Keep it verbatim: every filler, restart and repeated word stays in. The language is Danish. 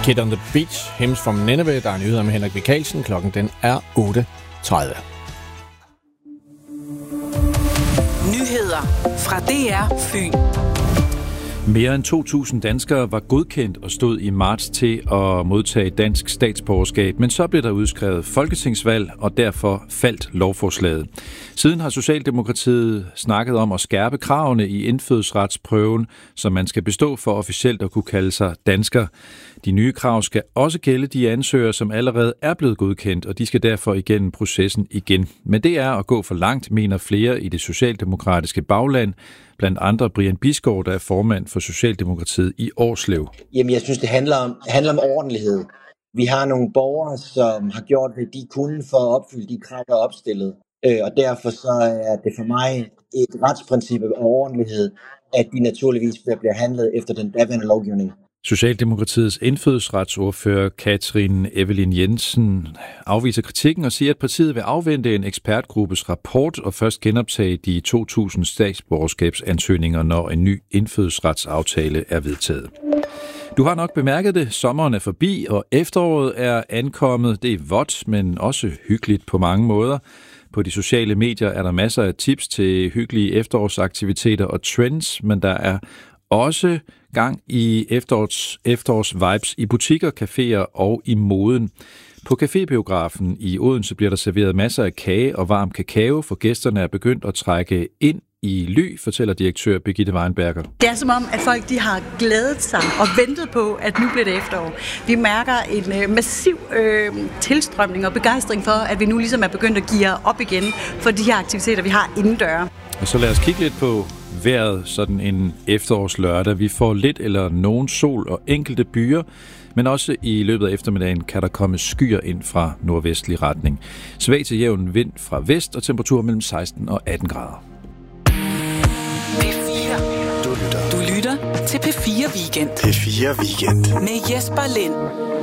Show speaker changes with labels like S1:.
S1: Kid on the Beach, Hymns from Nineveh. Der er nyheder med Henrik Michaelsen. Klokken den er otte tredive.
S2: Nyheder fra D R Fyn.
S3: Mere end to tusind danskere var godkendt og stod i marts til at modtage dansk statsborgerskab, men så blev der udskrevet folketingsvalg, og derfor faldt lovforslaget. Siden har Socialdemokratiet snakket om at skærpe kravene i indfødsretsprøven, som man skal bestå for officielt at kunne kalde sig dansker. De nye krav skal også gælde de ansøgere, som allerede er blevet godkendt, og de skal derfor igennem processen igen. Men det er at gå for langt, mener flere i det socialdemokratiske bagland. Blandt andre Brian Bisgaard, der er formand for Socialdemokratiet i Årslev.
S4: Jamen, jeg synes, det handler om, handler om ordentlighed. Vi har nogle borgere, som har gjort, hvad de kunne for at opfylde de krav, der er opstillet. Øh, og derfor så er det for mig et retsprincip af ordentlighed, at de naturligvis bliver handlet efter den daværende lovgivning.
S3: Socialdemokratiets indfødsretsordfører Katrin Evelyn Jensen afviser kritikken og siger, at partiet vil afvente en ekspertgruppes rapport og først genoptage de to tusind statsborgerskabsansøgninger, når en ny indfødsretsaftale er vedtaget. Du har nok bemærket det. Sommeren er forbi, og efteråret er ankommet. Det er vådt, men også hyggeligt på mange måder. På de sociale medier er der masser af tips til hyggelige efterårsaktiviteter og trends, men der er også gang i efterårs, efterårs-vibes i butikker, caféer og i moden. På cafébiografen i Odense bliver der serveret masser af kage og varm kakao, for gæsterne er begyndt at trække ind i ly, fortæller direktør Birgitte Weinberger.
S5: Det er som om, at folk de har glædet sig og ventet på, at nu bliver det efterår. Vi mærker en øh, massiv øh, tilstrømning og begejstring for, at vi nu ligesom er begyndt at geare op igen for de her aktiviteter, vi har indendøre.
S3: Og så lad os kigge lidt på vejret sådan en efterårslørdag. Vi får lidt eller nogen sol og enkelte byer, men også i løbet af eftermiddagen kan der komme skyer ind fra nordvestlig retning. Svag til jævn vind fra vest og temperatur mellem seksten og atten grader.
S2: P fire. Du lytter. Du lytter til P fire Weekend.
S6: P fire Weekend.
S2: Med Jesper Lind.